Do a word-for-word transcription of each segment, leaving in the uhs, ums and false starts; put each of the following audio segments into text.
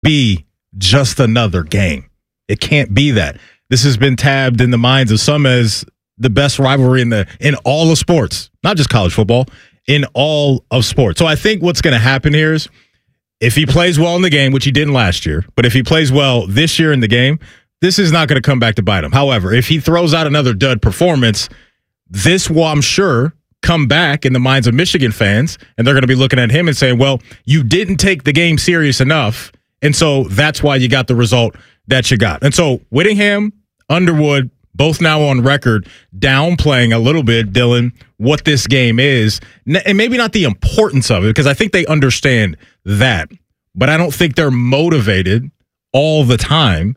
be just another game. It can't be that. This has been tabbed in the minds of some as the best rivalry in the in all of sports, not just college football, in all of sports. So I think what's going to happen here is if he plays well in the game, which he didn't last year, but if he plays well this year in the game, this is not going to come back to bite him. However, if he throws out another dud performance, this will, I'm sure, come back in the minds of Michigan fans, and they're going to be looking at him and saying, well, you didn't take the game serious enough, and so that's why you got the result that you got. And so Whittingham, Underwood, both now on record downplaying a little bit, Dylan, what this game is, and maybe not the importance of it, because I think they understand that, but I don't think they're motivated all the time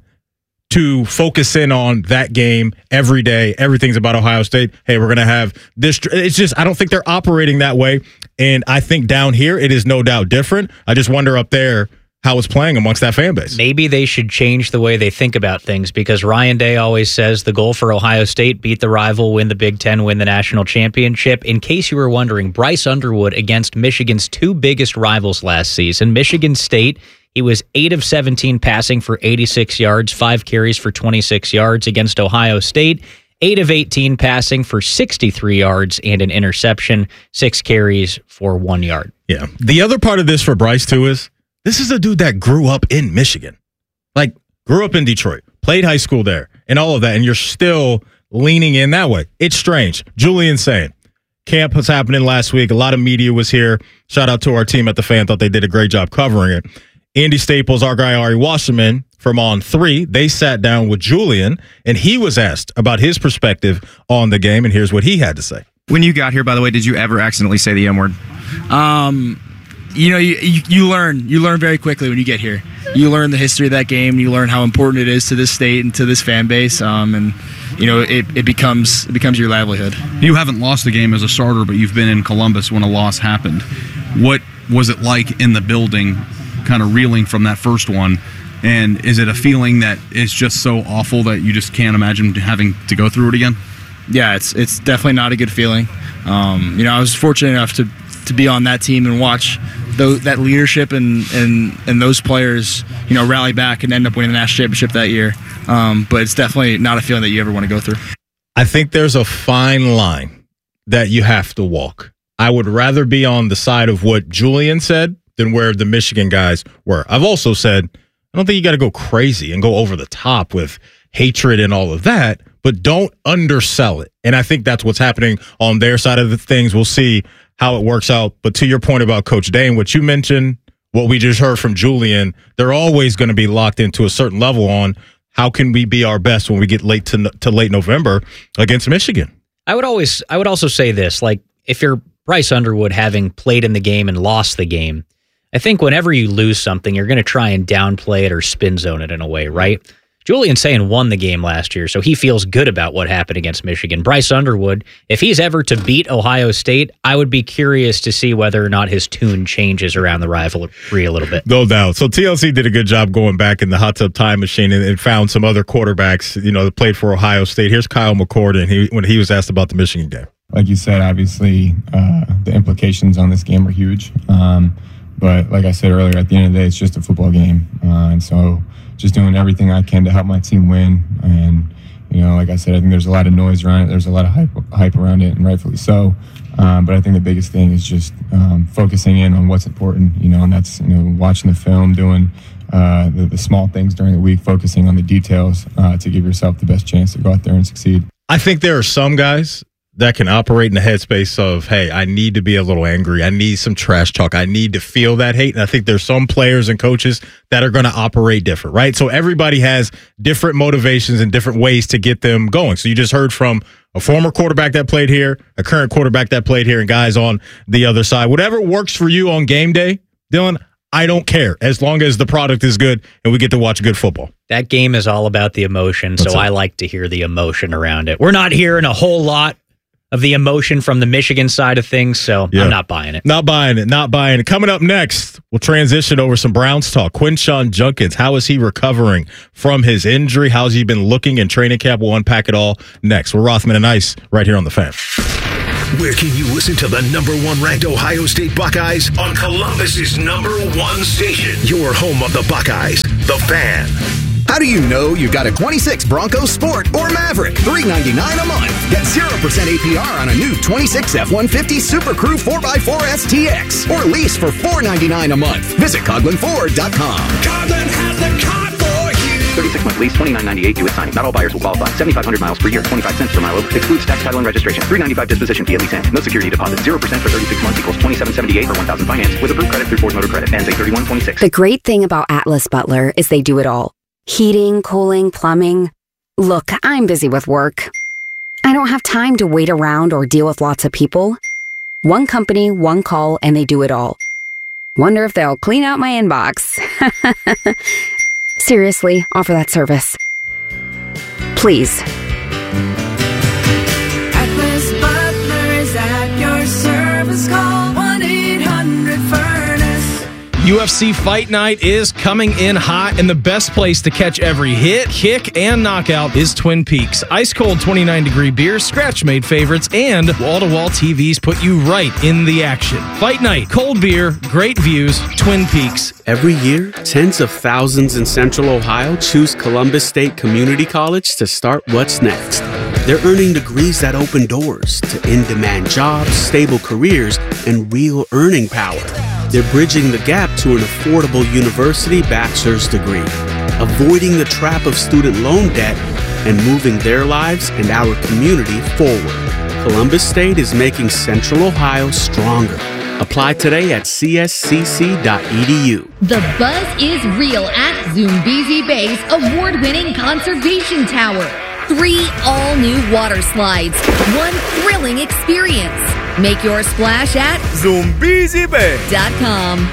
to focus in on that game every day. Everything's about Ohio State. Hey, we're going to have this. It's just, I don't think they're operating that way, and I think down here it is no doubt different. I just wonder up there how it's playing amongst that fan base. Maybe they should change the way they think about things, because Ryan Day always says the goal for Ohio State, beat the rival, win the Big Ten, win the national championship. In case you were wondering, Bryce Underwood against Michigan's two biggest rivals last season, Michigan State, he was eight of seventeen passing for eighty-six yards, five carries for twenty-six yards. Against Ohio State, eight of eighteen passing for sixty-three yards and an interception, six carries for one yard. Yeah. The other part of this for Bryce, too, is this is a dude that grew up in Michigan, like grew up in Detroit, played high school there, and all of that, and you're still leaning in that way. It's strange. Julian saying, camp was happening last week. A lot of media was here. Shout out to our team at The Fan. Thought they did a great job covering it. Andy Staples, our guy Ari Wasserman from On three, they sat down with Julian, and he was asked about his perspective on the game, and here's what he had to say. When you got here, by the way, did you ever accidentally say the M-word? Um... You know, you, you you learn you learn very quickly when you get here. You learn the history of that game. You learn how important it is to this state and to this fan base. Um, and you know, it, it becomes it becomes your livelihood. You haven't lost the game as a starter, but you've been in Columbus when a loss happened. What was it like in the building, kind of reeling from that first one? And is it a feeling that is just so awful that you just can't imagine having to go through it again? Yeah, it's it's definitely not a good feeling. Um, you know, I was fortunate enough to. to be on that team and watch those, that leadership and, and, and those players, you know, rally back and end up winning the national championship that year. Um, but it's definitely not a feeling that you ever want to go through. I think there's a fine line that you have to walk. I would rather be on the side of what Julian said than where the Michigan guys were. I've also said, I don't think you got to go crazy and go over the top with hatred and all of that, but don't undersell it. And I think that's what's happening on their side of the things. We'll see how it works out. But to your point about Coach Dane, what you mentioned, what we just heard from Julian, they're always going to be locked into a certain level on how can we be our best when we get late to, to late November against Michigan. I would always, I would also say this, like if you're Bryce Underwood having played in the game and lost the game, I think whenever you lose something, you're going to try and downplay it or spin zone it in a way, right? Julian Sayin won the game last year, so he feels good about what happened against Michigan. Bryce Underwood, if he's ever to beat Ohio State, I would be curious to see whether or not his tune changes around the rivalry a little bit. No doubt. So T L C did a good job going back in the hot tub time machine and, and found some other quarterbacks, you know, that played for Ohio State. Here's Kyle McCord, and he, when he was asked about the Michigan game. Like you said, obviously, uh, the implications on this game are huge. Um, but like I said earlier, at the end of the day, it's just a football game. Uh, and so just doing everything I can to help my team win. And, you know, like I said, I think there's a lot of noise around it. There's a lot of hype, hype around it, and rightfully so. Um, but I think the biggest thing is just um, focusing in on what's important, you know, and that's, you know, watching the film, doing uh, the, the small things during the week, focusing on the details uh, to give yourself the best chance to go out there and succeed. I think there are some guys that can operate in the headspace of, hey, I need to be a little angry. I need some trash talk. I need to feel that hate. And I think there's some players and coaches that are going to operate different, right? So everybody has different motivations and different ways to get them going. So you just heard from a former quarterback that played here, a current quarterback that played here, and guys on the other side. Whatever works for you on game day, Dylan, I don't care as long as the product is good and we get to watch good football. That game is all about the emotion, so I like to hear the emotion around it. We're not hearing a whole lot of the emotion from the Michigan side of things, so yeah. I'm not buying it. Not buying it, not buying it. Coming up next, we'll transition over some Browns talk. Quinshon Judkins, how is he recovering from his injury? How's he been looking in training camp? We'll unpack it all next. We're Rothman and Ice right here on The Fan. Where can you listen to the number one ranked Ohio State Buckeyes? On Columbus's number one station. Your home of the Buckeyes, The Fan. How do you know you've got a twenty-six Bronco Sport or Maverick? three ninety-nine a month. Get zero percent A P R on a new twenty-six F one fifty Super Crew four by four S T X. Or lease for four ninety-nine a month. Visit Coughlin Ford dot com. Coughlin has the car for you. thirty-six month lease, twenty-nine ninety-eight due at signing. Not all buyers will qualify. seventy-five hundred miles per year, twenty-five cents per mile over. Excludes tax, title, and registration. three ninety-five disposition fee at lease end. No security deposit. zero percent for thirty-six months equals twenty-seven seventy-eight for one thousand finance. With approved credit through Ford Motor Credit. Ends eight thirty-one twenty-six. The great thing about Atlas Butler is they do it all. Heating, cooling, plumbing. Look, I'm busy with work. I don't have time to wait around or deal with lots of people. One company, one call, and they do it all. Wonder if they'll clean out my inbox. Seriously, offer that service. Please. Atlas Butler is at your service. Call one eight hundred furnace. U F C Fight Night is coming in hot, and the best place to catch every hit, kick, and knockout is Twin Peaks. Ice-cold twenty-nine degree beers, scratch-made favorites, and wall-to-wall T Vs put you right in the action. Fight Night, cold beer, great views, Twin Peaks. Every year, tens of thousands in Central Ohio choose Columbus State Community College to start what's next. They're earning degrees that open doors to in-demand jobs, stable careers, and real earning power. They're bridging the gap to an affordable university bachelor's degree, avoiding the trap of student loan debt, and moving their lives and our community forward. Columbus State is making Central Ohio stronger. Apply today at c s c c dot e d u. The buzz is real at Zoombezi Bay's award-winning conservation tower. Three all-new water slides, one thrilling experience. Make your splash at Zoombezi Bay dot com.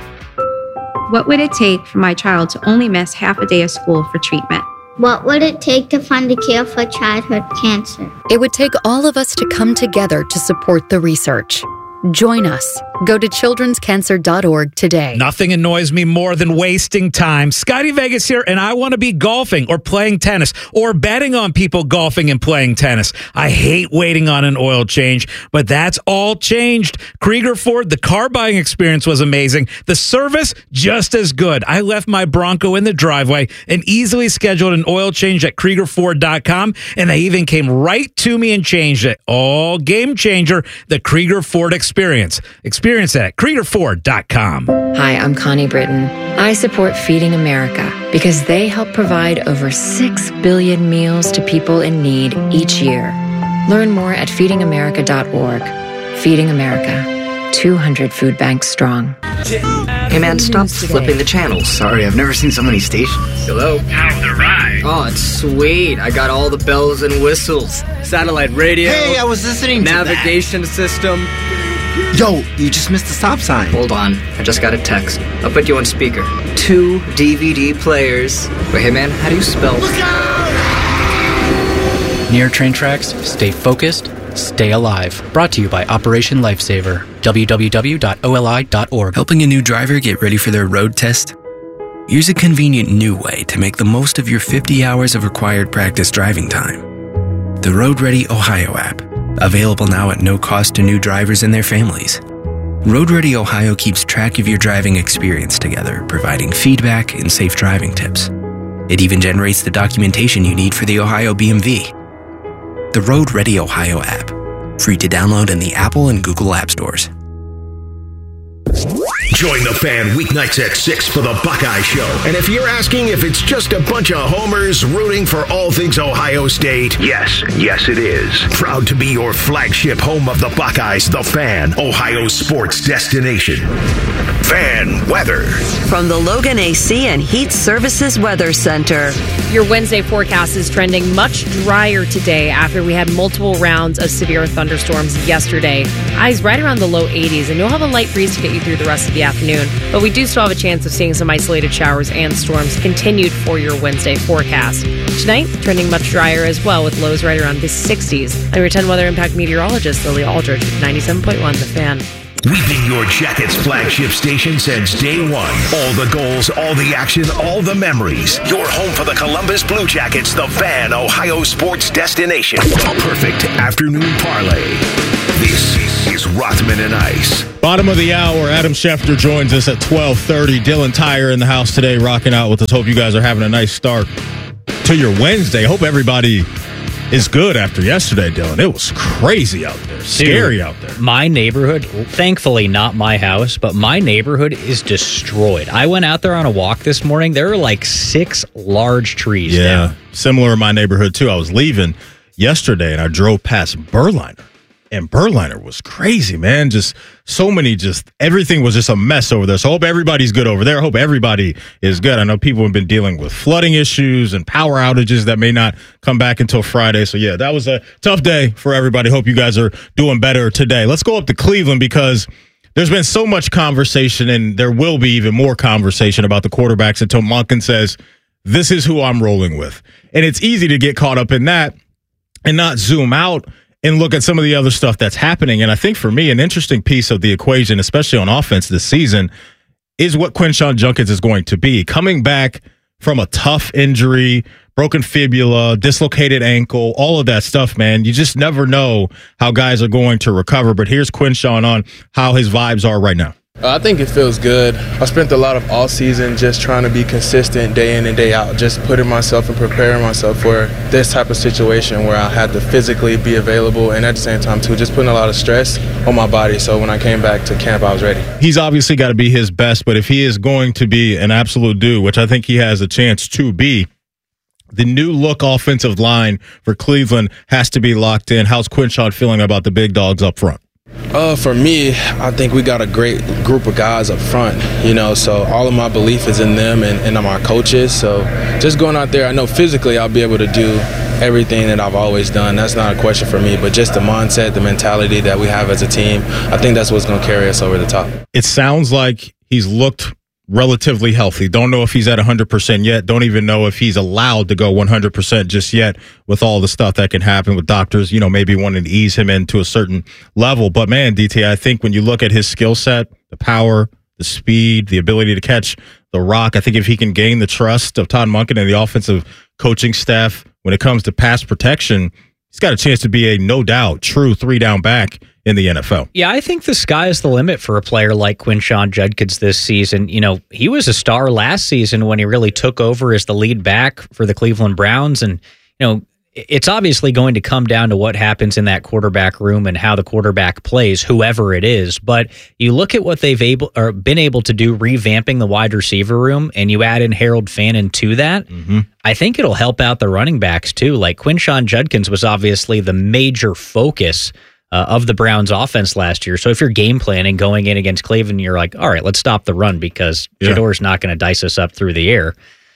What would it take for my child to only miss half a day of school for treatment? What would it take to find a cure for childhood cancer? It would take all of us to come together to support the research. Join us. Go to children's cancer dot org today. Nothing annoys me more than wasting time. Scotty Vegas here, and I want to be golfing or playing tennis or betting on people golfing and playing tennis. I hate waiting on an oil change, but that's all changed. Krieger Ford, the car buying experience was amazing. The service, just as good. I left my Bronco in the driveway and easily scheduled an oil change at Krieger Ford dot com, and they even came right to me and changed it. All game changer, the Krieger Ford experience. Experience. Experience that at Krieger Ford dot com. Hi, I'm Connie Britton. I support Feeding America because they help provide over six billion meals to people in need each year. Learn more at feeding america dot org. Feeding America, two hundred food banks strong. Hey man, stop flipping the channels. Sorry, I've never seen so many stations. Hello? How's the ride? Oh, it's sweet. I got all the bells and whistles. Satellite radio. Hey, I was listening to navigation system. Yo, you just missed the stop sign. Hold on, I just got a text. I'll put you on speaker. Two D V D players. Wait, hey man, how do you spell? Look out! Near train tracks, stay focused, stay alive. Brought to you by Operation Lifesaver. w w w dot o l i dot org. Helping a new driver get ready for their road test? Here's a convenient new way to make the most of your fifty hours of required practice driving time. The Road Ready Ohio app. Available now at no cost to new drivers and their families. Road Ready Ohio keeps track of your driving experience together, providing feedback and safe driving tips. It even generates the documentation you need for the Ohio B M V. The Road Ready Ohio app. Free to download in the Apple and Google App Stores. Join the Fan weeknights at six for the Buckeye Show. And if you're asking if it's just a bunch of homers rooting for all things Ohio State, yes, yes it is. Proud to be your flagship home of the Buckeyes, the Fan, Ohio sports destination. Fan weather. From the Logan A C and Heat Services Weather Center. Your Wednesday forecast is trending much drier today after we had multiple rounds of severe thunderstorms yesterday. Highs right around the low eighties, and you'll have a light breeze to get you through the rest of the afternoon. But we do still have a chance of seeing some isolated showers and storms continued for your Wednesday forecast. Tonight, trending much drier as well, with lows right around the sixties. I'm your ten Weather Impact meteorologist, Lily Aldridge, ninety-seven point one The Fan. We've been your Jackets flagship station since day one. All the goals, all the action, all the memories. Your home for the Columbus Blue Jackets, the Van Ohio sports destination. A perfect afternoon parlay. This is Rothman and Ice. Bottom of the hour, Adam Schefter joins us at twelve thirty. Dylan Tyre in the house today, rocking out with us. Hope you guys are having a nice start to your Wednesday. Hope everybody is good after yesterday, Dylan. It was crazy out there. Scary Dude, out there. My neighborhood, thankfully not my house, but my neighborhood is destroyed. I went out there on a walk this morning. There are like six large trees Yeah, down. similar in my neighborhood, too. I was leaving yesterday, and I drove past Berliner. And Berliner was crazy, man. Just so many, just everything was just a mess over there. So I hope everybody's good over there. I hope everybody is good. I know people have been dealing with flooding issues and power outages that may not come back until Friday. So, yeah, that was a tough day for everybody. Hope you guys are doing better today. Let's go up to Cleveland because there's been so much conversation, and there will be even more conversation about the quarterbacks until Monken says, this is who I'm rolling with. And it's easy to get caught up in that and not zoom out and look at some of the other stuff that's happening. And I think for me, an interesting piece of the equation, especially on offense this season, is what Quinshon Judkins is going to be. Coming back from a tough injury, broken fibula, dislocated ankle, all of that stuff, man. You just never know how guys are going to recover. But here's Quinshon on how his vibes are right now. I think it feels good. I spent a lot of all season just trying to be consistent day in and day out, just putting myself and preparing myself for this type of situation where I had to physically be available and at the same time too, just putting a lot of stress on my body. So when I came back to camp, I was ready. He's obviously got to be his best, but if he is going to be an absolute dude, which I think he has a chance to be, the new look offensive line for Cleveland has to be locked in. How's Quinshon feeling about the big dogs up front? Uh, for me, I think we got a great group of guys up front, you know, so all of my belief is in them and, and my coaches. So just going out there, I know physically I'll be able to do everything that I've always done. That's not a question for me, but just the mindset, the mentality that we have as a team, I think that's what's going to carry us over the top. It sounds like he's looked relatively healthy. Don't know if he's at one hundred percent yet. Don't even know if he's allowed to go one hundred percent just yet with all the stuff that can happen with doctors, you know, maybe wanting to ease him into a certain level. But, man, D T, I think when you look at his skill set, the power, the speed, the ability to catch the rock, I think if he can gain the trust of Todd Monken and the offensive coaching staff when it comes to pass protection, he's got a chance to be a, no doubt, true three-down back in the N F L. Yeah, I think the sky is the limit for a player like Quinshon Judkins this season. You know, he was a star last season when he really took over as the lead back for the Cleveland Browns. And, you know, it's obviously going to come down to what happens in that quarterback room and how the quarterback plays, whoever it is. But you look at what they've able or been able to do revamping the wide receiver room, and you add in Harold Fannin to that, mm-hmm. I think it'll help out the running backs too. Like Quinshon Judkins was obviously the major focus Uh, of the Browns offense last year. So if you're game planning going in against Cleveland, you're like, all right, let's stop the run because yeah. Shadour's not going to dice us up through the air.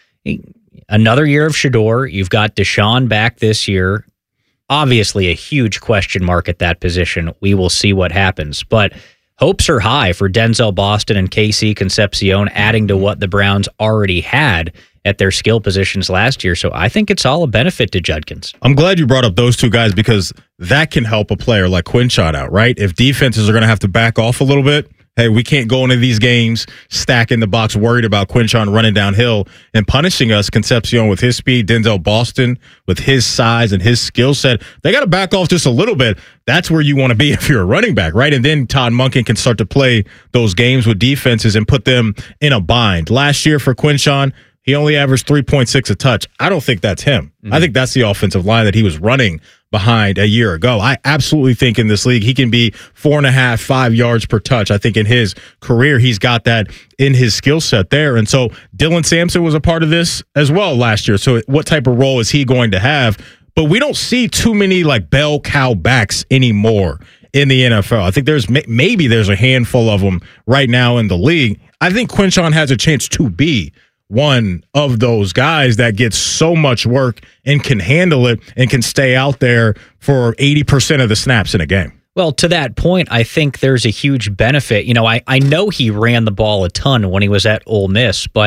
Another year of Shadour. You've got Deshaun back this year. Obviously a huge question mark at that position. We will see what happens. But hopes are high for Denzel Boston and K C Concepcion, adding to what the Browns already had at their skill positions last year. So I think it's all a benefit to Judkins. I'm glad you brought up those two guys because that can help a player like Quinshon out, right? If defenses are going to have to back off a little bit, hey, we can't go into these games stacking the box, worried about Quinshon running downhill and punishing us. Concepcion with his speed, Denzel Boston with his size and his skill set, they got to back off just a little bit. That's where you want to be if you're a running back, right? And then Todd Monken can start to play those games with defenses and put them in a bind. Last year for Quinshon, he only averaged three point six a touch. I don't think that's him. Mm-hmm. I think that's the offensive line that he was running behind a year ago. I absolutely think in this league he can be four and a half, five yards per touch. I think in his career he's got that in his skill set there. And so Dylan Sampson was a part of this as well last year. So what type of role is he going to have? But we don't see too many like bell cow backs anymore in the N F L. I think there's maybe there's a handful of them right now in the league. I think Quinshon has a chance to be one of those guys that gets so much work and can handle it and can stay out there for eighty percent of the snaps in a game. Well, to that point, I think there's a huge benefit. You know, I, I know he ran the ball a ton when he was at Ole Miss, but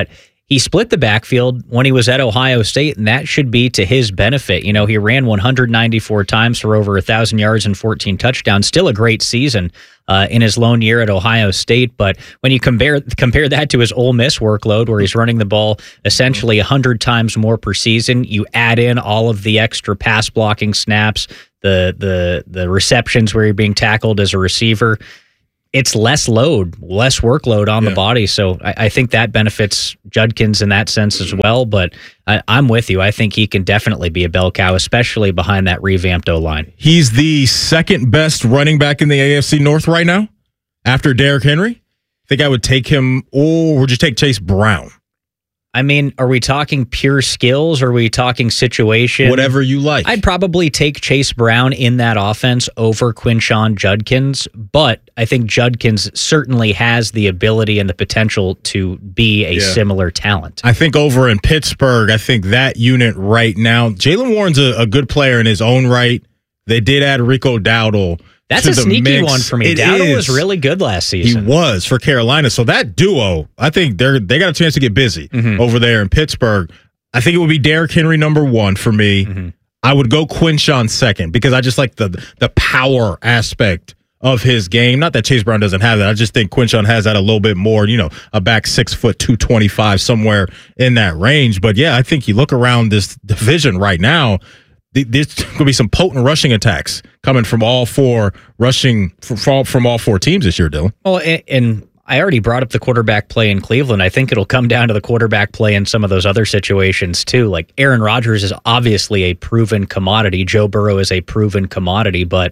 he split the backfield when he was at Ohio State, and that should be to his benefit. You know, he ran one hundred ninety-four times for over one thousand yards and fourteen touchdowns. Still a great season uh, in his lone year at Ohio State. But when you compare compare that to his Ole Miss workload, where he's running the ball essentially one hundred times more per season, you add in all of the extra pass blocking snaps, the the the receptions where you're being tackled as a receiver, it's less load, less workload on yeah. the body. So I, I think that benefits Judkins in that sense as well. But I, I'm with you. I think he can definitely be a bell cow, especially behind that revamped O-line. He's the second best running back in the A F C North right now after Derrick Henry. I think I would take him, or would you take Chase Brown? I mean, are we talking pure skills? Or are we talking situation? Whatever you like. I'd probably take Chase Brown in that offense over Quinshon Judkins, but I think Judkins certainly has the ability and the potential to be a yeah. similar talent. I think over in Pittsburgh, I think that unit right now, Jaylen Warren's a, a good player in his own right. They did add Rico Dowdle. That's a sneaky mix. one for me. It Dowdle is. was really good last season. He was for Carolina. So that duo, I think they're they got a chance to get busy mm-hmm. over there in Pittsburgh. I think it would be Derrick Henry number one for me. Mm-hmm. I would go Quinshon second because I just like the the power aspect of his game. Not that Chase Brown doesn't have that. I just think Quinshon has that a little bit more. You know, a back six foot two twenty five somewhere in that range. But yeah, I think you look around this division right now. There's going to be some potent rushing attacks coming from all four rushing from, from all four teams this year, Dylan. Well, and, and I already brought up the quarterback play in Cleveland. I think it'll come down to the quarterback play in some of those other situations too. Like Aaron Rodgers is obviously a proven commodity. Joe Burrow is a proven commodity, but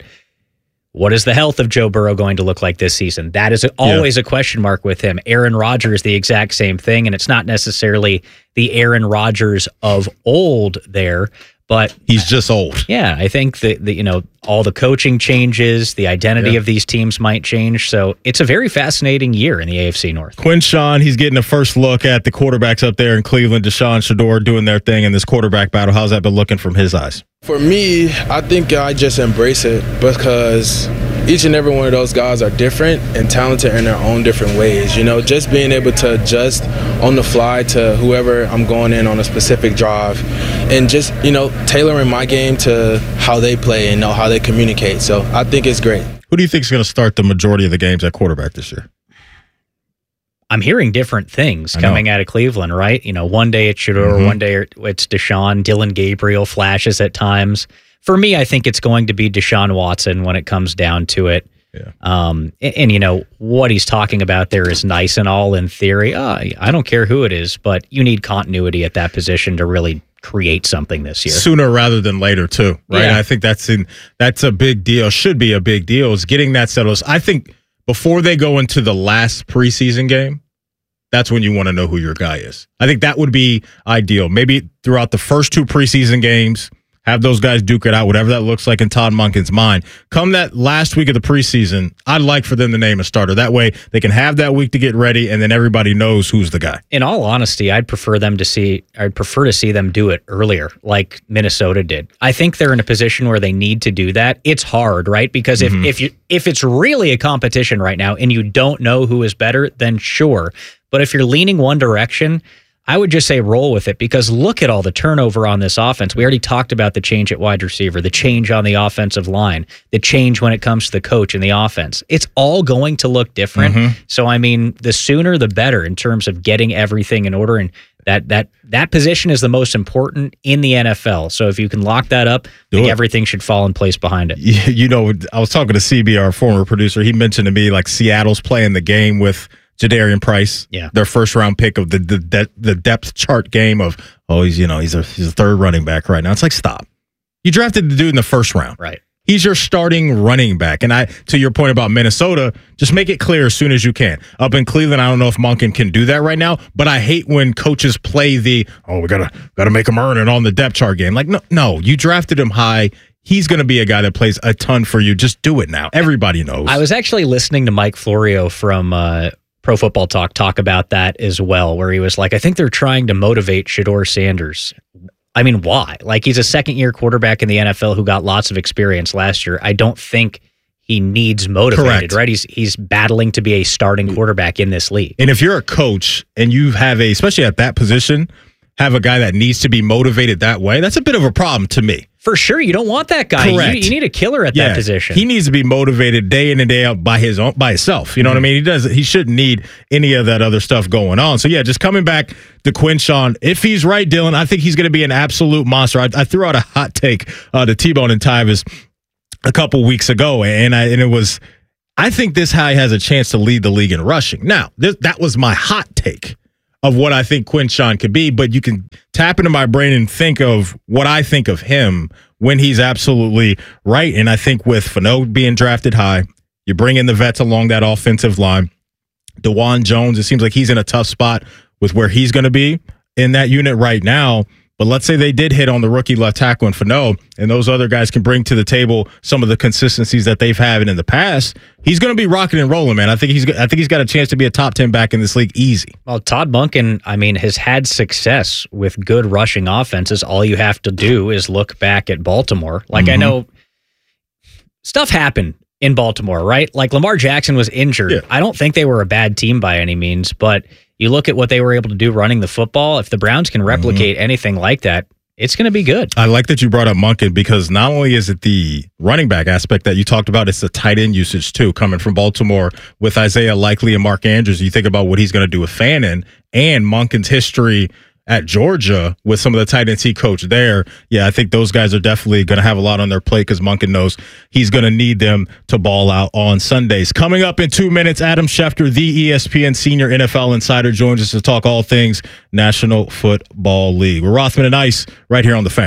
what is the health of Joe Burrow going to look like this season? That is always yeah. a question mark with him. Aaron Rodgers, the exact same thing, and it's not necessarily the Aaron Rodgers of old there. But he's just old. Yeah, I think that the, you know all the coaching changes, the identity yeah. of these teams might change. So it's a very fascinating year in the A F C North. Quinshon, he's getting a first look at the quarterbacks up there in Cleveland. Deshaun, Shedeur doing their thing in this quarterback battle. How's that been looking from his eyes? For me, I think I just embrace it because each and every one of those guys are different and talented in their own different ways. You know, just being able to adjust on the fly to whoever I'm going in on a specific drive and just, you know, tailoring my game to how they play and know how they communicate. So I think it's great. Who do you think is going to start the majority of the games at quarterback this year? I'm hearing different things coming out of Cleveland, right? You know, one day it's Shedeur, mm-hmm. one day it's Deshaun, Dylan Gabriel flashes at times. For me, I think it's going to be Deshaun Watson when it comes down to it. Yeah. Um, and, and, you know, what he's talking about there is nice and all in theory. Uh, I don't care who it is, but you need continuity at that position to really create something this year. Sooner rather than later, too, right? Yeah. And I think that's in that's a big deal, should be a big deal, is getting that settled. I think before they go into the last preseason game, that's when you want to know who your guy is. I think that would be ideal. Maybe throughout the first two preseason games, have those guys duke it out, whatever that looks like in Todd Monken's mind. Come that last week of the preseason, I'd like for them to name a starter. That way they can have that week to get ready, and then everybody knows who's the guy. In all honesty, I'd prefer them to see I'd prefer to see them do it earlier, like Minnesota did. I think they're in a position where they need to do that. It's hard, right? Because if, mm-hmm. if you if it's really a competition right now and you don't know who is better, then sure. But if you're leaning one direction, I would just say roll with it, because look at all the turnover on this offense. We already talked about the change at wide receiver, the change on the offensive line, the change when it comes to the coach and the offense. It's all going to look different. Mm-hmm. So, I mean, the sooner the better in terms of getting everything in order. And that that that position is the most important in the N F L. So if you can lock that up, I think everything should fall in place behind it. You know, I was talking to C B, our former producer. He mentioned to me, like, Seattle's playing the game with Jadarian Price, yeah, their first round pick of the the de- the depth chart game of, oh, he's you know he's a he's a third running back right now. It's like, stop. You drafted the dude in the first round, right? He's your starting running back. And I, to your point about Minnesota, just make it clear as soon as you can. Up in Cleveland, I don't know if Monken can do that right now, but I hate when coaches play the, oh, we gotta gotta make him earn it on the depth chart game. Like, no, no, you drafted him high. He's going to be a guy that plays a ton for you. Just do it now. Everybody knows. I was actually listening to Mike Florio from uh, Pro Football Talk talk about that as well, where he was like, I think they're trying to motivate Shedeur Sanders. I mean, why? Like, he's a second-year quarterback in the N F L who got lots of experience last year. I don't think he needs motivated, Correct. right? He's he's battling to be a starting quarterback in this league. And if you're a coach and you have a, especially at that position, have a guy that needs to be motivated that way, that's a bit of a problem to me. For sure, you don't want that guy. Correct. You, you need a killer at Yeah, that position. He needs to be motivated day in and day out by his own, by himself. You know mm-hmm. what I mean? He does. He shouldn't need any of that other stuff going on. So yeah, just coming back to Quinshon. If he's right, Dylan, I think he's going to be an absolute monster. I, I threw out a hot take uh, to T-Bone and Tyvis a couple weeks ago, and I and it was, I think this guy has a chance to lead the league in rushing. Now, this, that was my hot take of what I think Quinshon could be, but you can tap into my brain and think of what I think of him when he's absolutely right. And I think with Fano being drafted high, you bring in the vets along that offensive line. DeJuan Jones, it seems like he's in a tough spot with where he's going to be in that unit right now. But let's say they did hit on the rookie left tackle and Fano, and those other guys can bring to the table some of the consistencies that they've had in the past. He's going to be rocking and rolling, man. I think he's I think he's got a chance to be a top ten back in this league easy. Well, Todd Monken, I mean, has had success with good rushing offenses. All you have to do is look back at Baltimore. Like, mm-hmm. I know stuff happened in Baltimore, right? Like, Lamar Jackson was injured. Yeah. I don't think they were a bad team by any means, but you look at what they were able to do running the football. If the Browns can replicate mm-hmm. anything like that, it's going to be good. I like that you brought up Monken because not only is it the running back aspect that you talked about, it's the tight end usage too, coming from Baltimore with Isaiah Likely and Mark Andrews. You think about what he's going to do with Fannin and Monken's history at Georgia with some of the tight ends he coached there. Yeah, I think those guys are definitely going to have a lot on their plate because Monken knows he's going to need them to ball out on Sundays. Coming up in two minutes, Adam Schefter, the E S P N senior N F L insider, joins us to talk all things National Football League. We're Rothman and Ice right here on The Fan.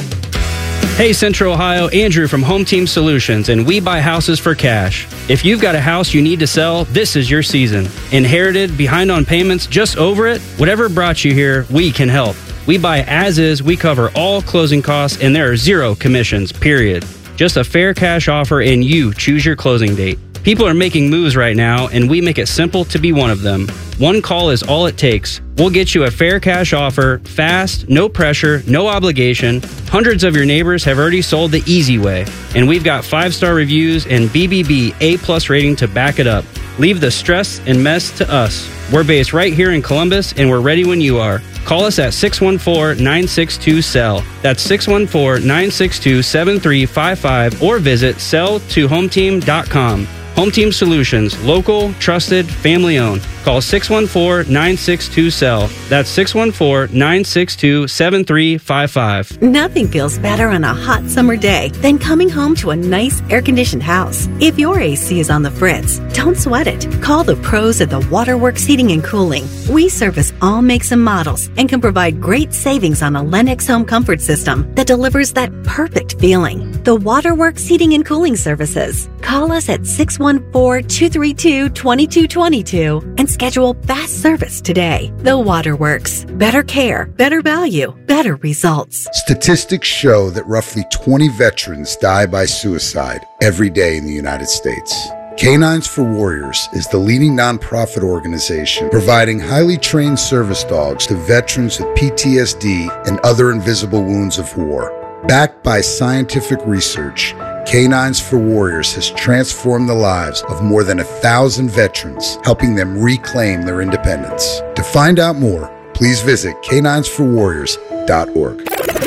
Hey, Central Ohio, Andrew from Home Team Solutions, and we buy houses for cash. If you've got a house you need to sell, this is your season. Inherited, behind on payments, just over it? Whatever brought you here, we can help. We buy as is, we cover all closing costs, and there are zero commissions, period. Just a fair cash offer, and you choose your closing date. People are making moves right now, and we make it simple to be one of them. One call is all it takes. We'll get you a fair cash offer, fast, no pressure, no obligation. Hundreds of your neighbors have already sold the easy way, and we've got five-star reviews and B B B A-plus rating to back it up. Leave the stress and mess to us. We're based right here in Columbus, and we're ready when you are. Call us at six one four, nine six two, S E L L. That's six one four, nine six two, seven three five five or visit sell to home team dot com. Home Team Solutions, local, trusted, family owned. Call six one four, nine six two, S E L L. That's six one four, nine six two, seven three five five. Nothing feels better on a hot summer day than coming home to a nice air-conditioned house. If your A C is on the fritz, don't sweat it. Call the pros at the Waterworks Heating and Cooling. We service all makes and models and can provide great savings on a Lennox home comfort system that delivers that perfect feeling. The Waterworks Heating and Cooling Services. Call us at six one four, two three two, two two two two and schedule fast service today. The Waterworks. Better care, better value, better results. Statistics show that roughly twenty veterans die by suicide every day in the United States. Canines for Warriors is the leading nonprofit organization providing highly trained service dogs to veterans with P T S D and other invisible wounds of war. Backed by scientific research, Canines for Warriors has transformed the lives of more than a thousand veterans, helping them reclaim their independence. To find out more, please visit canines for warriors dot org.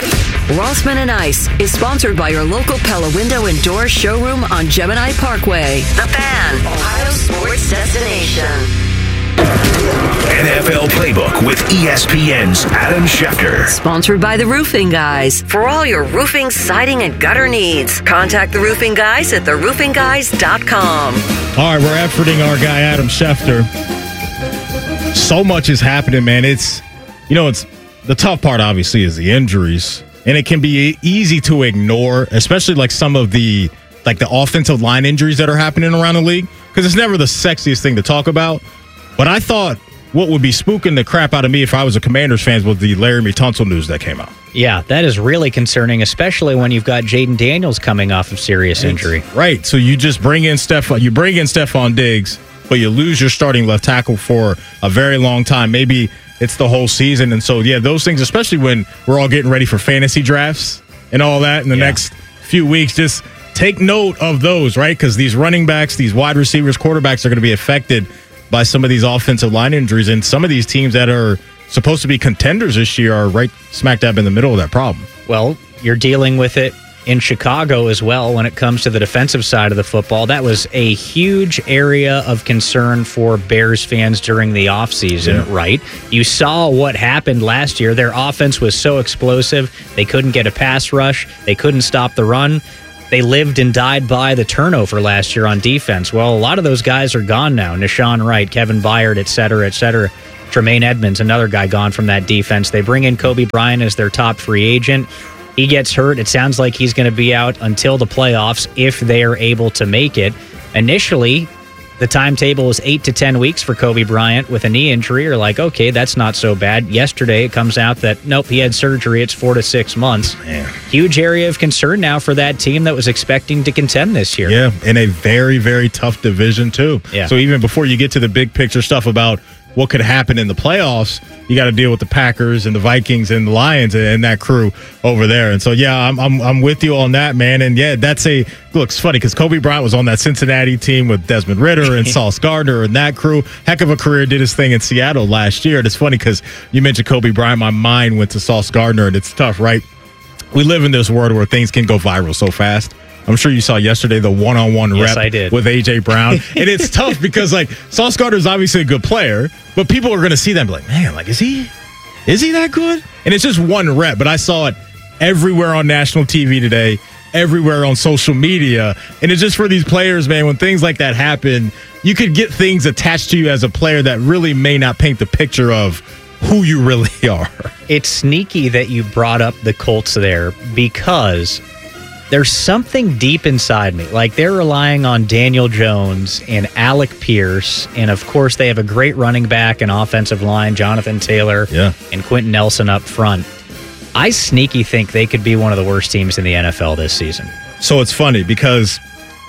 Rothman and Ice is sponsored by your local Pella Window and Door showroom on Gemini Parkway. The Fan, Ohio sports destination. N F L Playbook with E S P N's Adam Schefter. Sponsored by The Roofing Guys. For all your roofing, siding, and gutter needs, contact The Roofing Guys at the roofing guys dot com. All right, we're efforting our guy Adam Schefter. So much is happening, man. It's, you know, it's the tough part, obviously, is the injuries. And it can be easy to ignore, especially like some of the, like the offensive line injuries that are happening around the league, because it's never the sexiest thing to talk about. But I thought what would be spooking the crap out of me if I was a Commanders fan was the Laramie Tunsil news that came out. Yeah, that is really concerning, especially when you've got Jaden Daniels coming off of serious right. injury. Right. So you just bring in Stephon, you bring in Stephon Diggs, but you lose your starting left tackle for a very long time. Maybe it's the whole season. And so, yeah, those things, especially when we're all getting ready for fantasy drafts and all that in the yeah. next few weeks, just take note of those, right? Because these running backs, these wide receivers, quarterbacks are going to be affected by some of these offensive line injuries. And some of these teams that are supposed to be contenders this year are right smack dab in the middle of that problem. Well, you're dealing with it in Chicago as well when it comes to the defensive side of the football. That was a huge area of concern for Bears fans during the offseason, yeah. right? You saw what happened last year. Their offense was so explosive, they couldn't get a pass rush, they couldn't stop the run. They lived and died by the turnover last year on defense. Well, a lot of those guys are gone now. N'Shawn Wright, Kevin Byard, et cetera, et cetera. Tremaine Edmonds, another guy gone from that defense. They bring in Kobe Bryant as their top free agent. He gets hurt. It sounds like he's going to be out until the playoffs if they are able to make it. Initially, the timetable was eight to ten weeks for Kobe Bryant with a knee injury. You're like, okay, that's not so bad. Yesterday, it comes out that, nope, he had surgery. It's four to six months. Man. Huge area of concern now for that team that was expecting to contend this year. Yeah, in a very, very tough division, too. Yeah. So even before you get to the big picture stuff about what could happen in the playoffs, you got to deal with the Packers and the Vikings and the Lions and that crew over there. And so, yeah, I'm I'm, I'm with you on that, man. And, yeah, that's a – look, it's funny because Kobe Bryant was on that Cincinnati team with Desmond Ridder and Sauce Gardner and that crew. Heck of a career, did his thing in Seattle last year. And it's funny because you mentioned Kobe Bryant. My mind went to Sauce Gardner, and it's tough, right? We live in this world where things can go viral so fast. I'm sure you saw yesterday the one-on-one yes, rep I did. with A J Brown. And it's tough because, like, Sauce Gardner is obviously a good player, but people are going to see that and be like, man, like, is he is he that good? And it's just one rep, but I saw it everywhere on national T V today, everywhere on social media. And it's just for these players, man, when things like that happen, you could get things attached to you as a player that really may not paint the picture of who you really are. It's sneaky that you brought up the Colts there because there's something deep inside me. Like, they're relying on Daniel Jones and Alec Pierce, and of course they have a great running back and offensive line, Jonathan Taylor, yeah. and Quentin Nelson up front. I sneaky think they could be one of the worst teams in the N F L this season. So it's funny because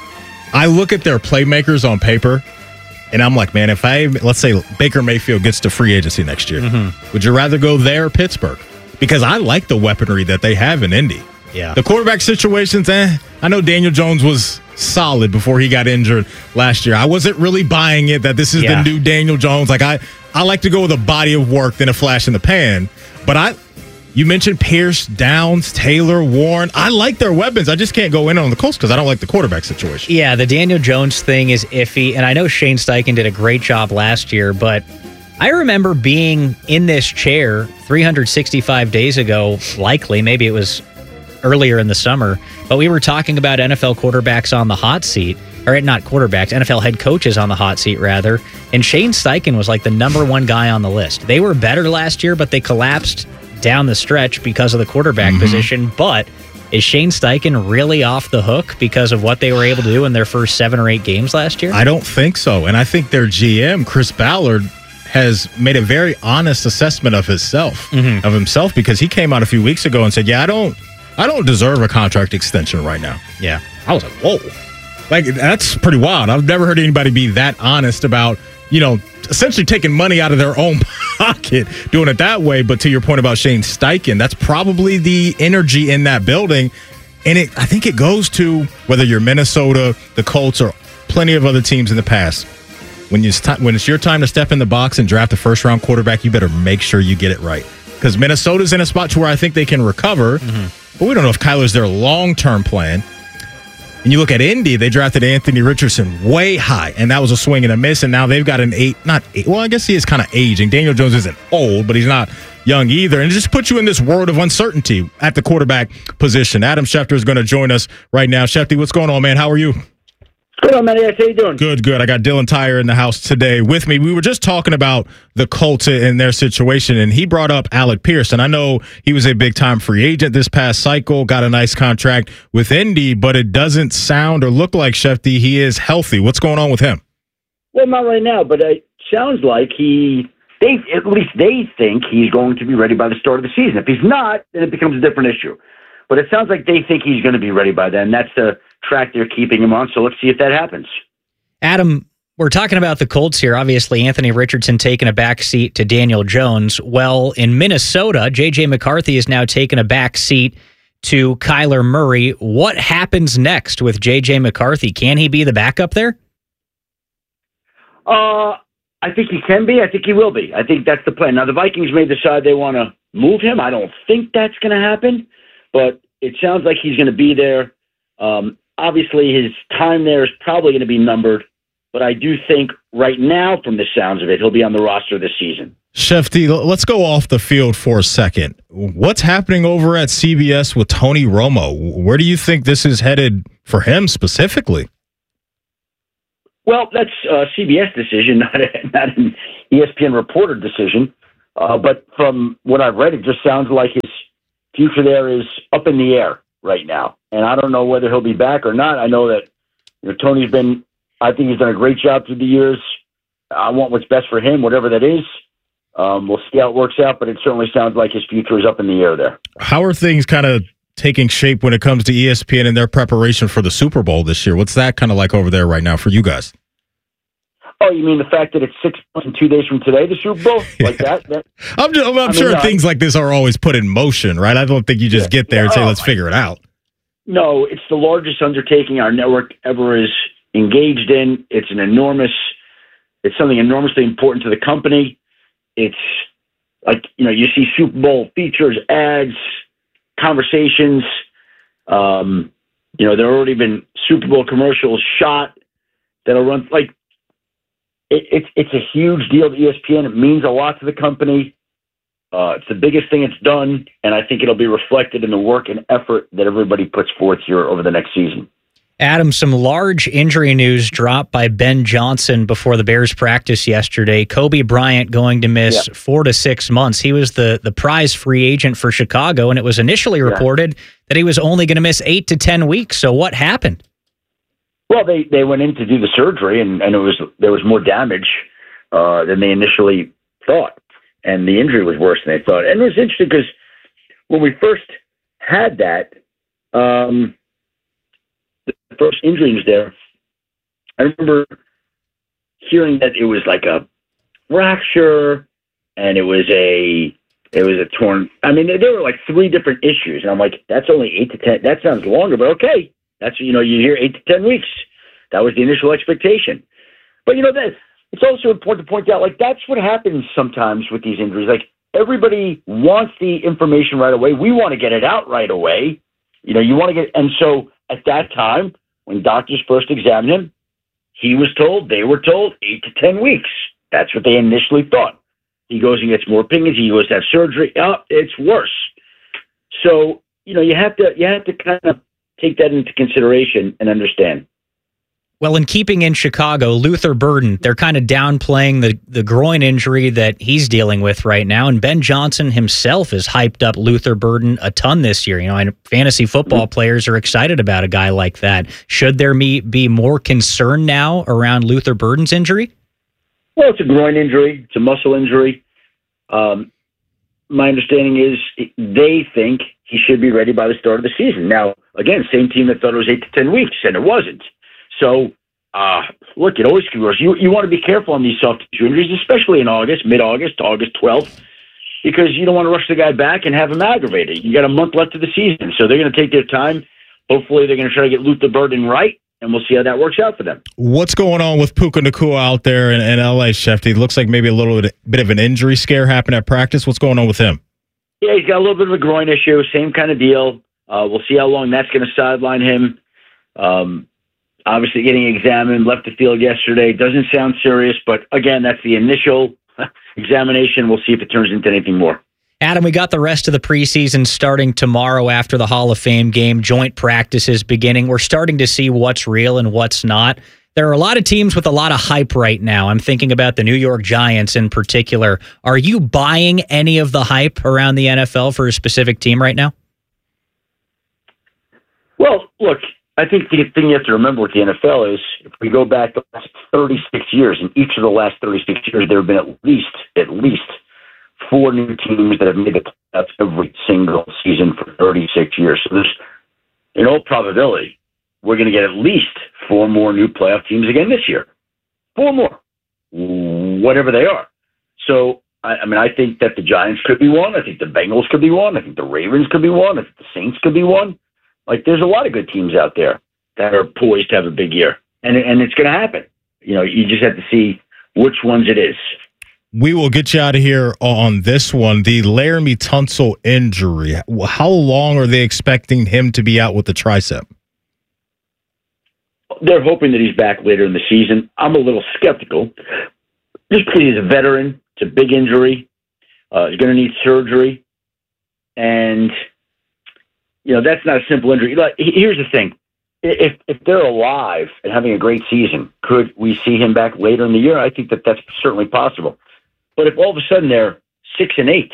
I look at their playmakers on paper, and I'm like, man, if I, let's say Baker Mayfield gets to free agency next year, mm-hmm. would you rather go there or Pittsburgh? Because I like the weaponry that they have in Indy. Yeah. The quarterback situations, eh, I know Daniel Jones was solid before he got injured last year. I wasn't really buying it that this is yeah. the new Daniel Jones. Like, I, I like to go with a body of work than a flash in the pan. But I, you mentioned Pierce, Downs, Taylor, Warren. I like their weapons. I just can't go in on the Colts because I don't like the quarterback situation. Yeah, the Daniel Jones thing is iffy. And I know Shane Steichen did a great job last year, but I remember being in this chair three hundred sixty-five days ago, likely, maybe it was earlier in the summer, but we were talking about N F L quarterbacks on the hot seat, or not quarterbacks, N F L head coaches on the hot seat, rather, and Shane Steichen was like the number one guy on the list. They were better last year, but they collapsed down the stretch because of the quarterback mm-hmm. position, but is Shane Steichen really off the hook because of what they were able to do in their first seven or eight games last year? I don't think so, and I think their G M, Chris Ballard, has made a very honest assessment of himself, mm-hmm. of himself, because he came out a few weeks ago and said, yeah, I don't I don't deserve a contract extension right now. Yeah. I was like, whoa. Like, that's pretty wild. I've never heard anybody be that honest about, you know, essentially taking money out of their own pocket, doing it that way. But to your point about Shane Steichen, that's probably the energy in that building. And it, I think it goes to whether you're Minnesota, the Colts, or plenty of other teams in the past. When, you st- when it's your time to step in the box and draft a first-round quarterback, you better make sure you get it right. Because Minnesota's in a spot to where I think they can recover. Mm-hmm. But we don't know if Kyler's their long-term plan. And you look at Indy, they drafted Anthony Richardson way high, and that was a swing and a miss, and now they've got an eight, not eight, well, I guess he is kind of aging. Daniel Jones isn't old, but he's not young either. And it just puts you in this world of uncertainty at the quarterback position. Adam Schefter is going to join us right now. Shefty, what's going on, man? How are you? Good on, man. How you doing? Good, good. I got Dylan Tyre in the house today with me. We were just talking about the Colts and their situation, and he brought up Alec Pierce. And I know he was a big-time free agent this past cycle, got a nice contract with Indy, but it doesn't sound or look like, Shefty, he is healthy. What's going on with him? Well, not right now, but it sounds like he, they at least they think he's going to be ready by the start of the season. If he's not, then it becomes a different issue. But it sounds like they think he's going to be ready by then. That's the track they're keeping him on, so let's see if that happens. Adam, we're talking about the Colts here. Obviously, Anthony Richardson taking a back seat to Daniel Jones. Well, in Minnesota, J J McCarthy is now taking a back seat to Kyler Murray. What happens next with J J McCarthy? Can he be the backup there? Uh, I think he can be. I think he will be. I think that's the plan. Now, the Vikings may decide they want to move him. I don't think that's going to happen, but it sounds like he's going to be there. Um, obviously, his time there is probably going to be numbered, but I do think right now, from the sounds of it, he'll be on the roster this season. Shefty, let's go off the field for a second. What's happening over at C B S with Tony Romo? Where do you think this is headed for him specifically? Well, that's a C B S decision, not, a, not an E S P N reporter decision. Uh, but from what I've read, it just sounds like his future there is up in the air right now. And I don't know whether he'll be back or not. I know that you know, Tony's been, I think he's done a great job through the years. I want what's best for him, whatever that is. Um, we'll see how it works out, but it certainly sounds like his future is up in the air there. How are things kind of taking shape when it comes to E S P N and their preparation for the Super Bowl this year? What's that kind of like over there right now for you guys? Oh, you mean the fact that it's six months and two days from today, the Super Bowl? Like that? that I'm, just, I'm I mean, sure no, things like this are always put in motion, right? I don't think you just yeah, get there and say, oh, let's figure it out. No, it's the largest undertaking our network ever is engaged in. It's an enormous, it's something enormously important to the company. It's like, you know, you see Super Bowl features, ads, conversations. Um, you know, there have already been Super Bowl commercials shot that'll run, like, it, it's it's a huge deal to E S P N. It means a lot to the company. Uh, it's the biggest thing it's done, and I think it'll be reflected in the work and effort that everybody puts forth here over the next season. Adam, some large injury news dropped by Ben Johnson before the Bears practice yesterday. Kobe Bryant going to miss yeah. four to six months. He was the, the prize free agent for Chicago, and it was initially reported yeah. that he was only going to miss eight to ten weeks. So what happened? Well, they, they went in to do the surgery, and, and it was there was more damage uh, than they initially thought, and the injury was worse than they thought. And it was interesting because when we first had that, um, the first injury was there, I remember hearing that it was like a fracture, and it was a it was a torn. I mean, there were like three different issues, and I'm like, that's only eight to ten. That sounds longer, but okay. That's, you know, you hear eight to ten weeks. That was the initial expectation. But, you know, that it's also important to point out, like, that's what happens sometimes with these injuries. Like, everybody wants the information right away. We want to get it out right away. You know, you want to get, and so at that time, when doctors first examined him, he was told, they were told, eight to ten weeks. That's what they initially thought. He goes and gets more opinions. He goes to have surgery. Oh, it's worse. So, you know, you have to, you have to kind of take that into consideration and understand. Well, in keeping in Chicago, Luther Burden, they're kind of downplaying the, the groin injury that he's dealing with right now. And Ben Johnson himself has hyped up Luther Burden a ton this year. You know, and fantasy football mm-hmm. players are excited about a guy like that. Should there be, be more concern now around Luther Burden's injury? Well, it's a groin injury. It's a muscle injury. Um, my understanding is they think he should be ready by the start of the season. Now, again, same team that thought it was eight to ten weeks, and it wasn't. So, uh, look, it always can be worse. You, you want to be careful on these soft tissue injuries, especially in August, mid-August, August twelfth, because you don't want to rush the guy back and have him aggravated. You got a month left of the season, so they're going to take their time. Hopefully, they're going to try to get Luther Burden right, and we'll see how that works out for them. What's going on with Puka Nacua out there in, in L A, Shefty? It looks like maybe a little bit, bit of an injury scare happened at practice. What's going on with him? Yeah, he's got a little bit of a groin issue, same kind of deal. Uh, we'll see how long that's going to sideline him. Um, obviously getting examined, left the field yesterday. Doesn't sound serious, but again, that's the initial examination. We'll see if it turns into anything more. Adam, we got the rest of the preseason starting tomorrow after the Hall of Fame game. Joint practices beginning. We're starting to see what's real and what's not. There are a lot of teams with a lot of hype right now. I'm thinking about the New York Giants in particular. Are you buying any of the hype around the N F L for a specific team right now? Well, look, I think the thing you have to remember with the N F L is if we go back the last thirty-six years, in each of the last thirty-six years, there have been at least, at least four new teams that have made the playoffs every single season for thirty-six years. So there's, in all probability, we're going to get at least four more new playoff teams again this year. Four more, whatever they are. So I, I mean, I think that the Giants could be one. I think the Bengals could be one. I think the Ravens could be one. I think the Saints could be one. Like, there's a lot of good teams out there that are poised to have a big year. And, and it's going to happen. You know, you just have to see which ones it is. We will get you out of here on this one. The Laramie Tunsil injury. How long are they expecting him to be out with the tricep? They're hoping that he's back later in the season. I'm a little skeptical just because he's a veteran. It's a big injury. Uh, he's going to need surgery. And, you know, that's not a simple injury. Like, here's the thing. If if they're alive and having a great season, could we see him back later in the year? I think that that's certainly possible. But if all of a sudden they're six and eight,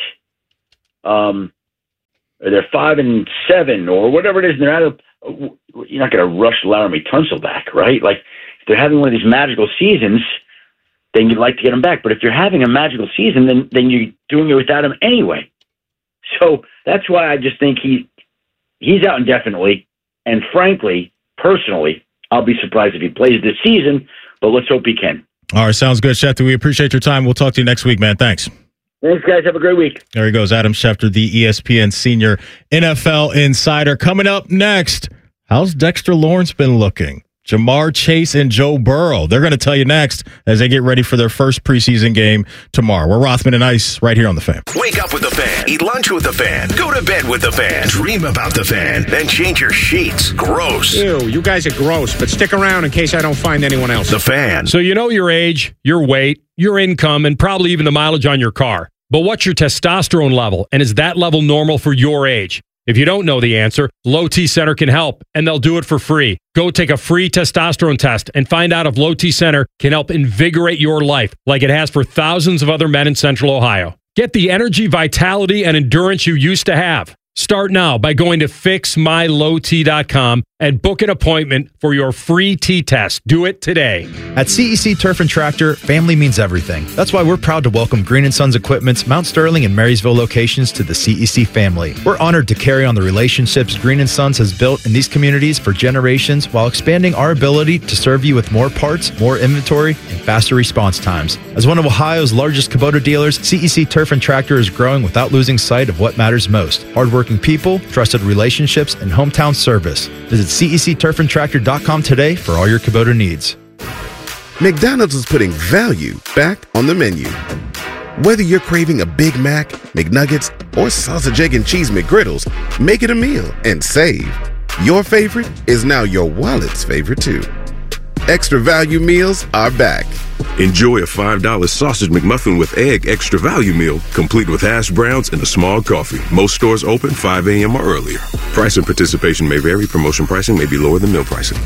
um, or they're five and seven, or whatever it is, and they're out of, you're not going to rush Laramie Tunsil back, right? Like, if they're having one of these magical seasons, then you'd like to get him back. But if you're having a magical season, then then you're doing it without him anyway. So that's why I just think he he's out indefinitely. And frankly, personally, I'll be surprised if he plays this season, but let's hope he can. All right, sounds good, Schefter. We appreciate your time. We'll talk to you next week, man. Thanks. Thanks, guys. Have a great week. There he goes, Adam Schefter, the E S P N senior N F L insider. Coming up next, how's Dexter Lawrence been looking? Jamar Chase and Joe Burrow. They're going to tell you next as they get ready for their first preseason game tomorrow. We're Rothman and Ice right here on The Fan. Wake up with The Fan. Eat lunch with The Fan. Go to bed with The Fan. Dream about The Fan. Then change your sheets. Gross. Ew, you guys are gross, but stick around in case I don't find anyone else. The Fan. So you know your age, your weight, your income, and probably even the mileage on your car. But what's your testosterone level? And is that level normal for your age? If you don't know the answer, Low T Center can help, and they'll do it for free. Go take a free testosterone test and find out if Low T Center can help invigorate your life like it has for thousands of other men in Central Ohio. Get the energy, vitality, and endurance you used to have. Start now by going to fix my low t dot com and book an appointment for your free T-test. Do it today. At C E C Turf and Tractor, family means everything. That's why we're proud to welcome Green and Sons Equipment's Mount Sterling and Marysville locations to the C E C family. We're honored to carry on the relationships Green and Sons has built in these communities for generations while expanding our ability to serve you with more parts, more inventory, and faster response times. As one of Ohio's largest Kubota dealers, C E C Turf and Tractor is growing without losing sight of what matters most. Hardworking people, trusted relationships, and hometown service. Visit C E C turf and tractor dot com today for all your Kubota needs. McDonald's is putting value back on the menu. Whether you're craving a Big Mac, McNuggets, or sausage, egg, and cheese McGriddles, make it a meal and save. Your favorite is now your wallet's favorite too. Extra value meals are back. Enjoy a five dollar sausage McMuffin with egg extra value meal, complete with hash browns and a small coffee. Most stores open five a.m. or earlier. Price and participation may vary. Promotion pricing may be lower than meal pricing.